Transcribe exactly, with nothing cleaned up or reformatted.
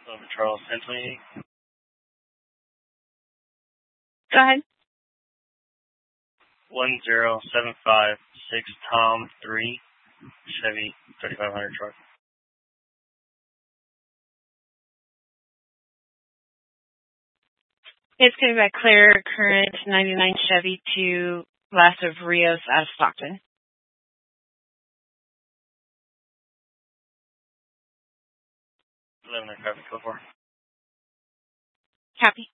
Over Charles Centley. Go ahead. One zero seven five six Tom three Chevy thirty-five hundred truck. It's going to be a clear current ninety-nine Chevy to west of Rios out of Stockton. eleven traffic, go for. Happy.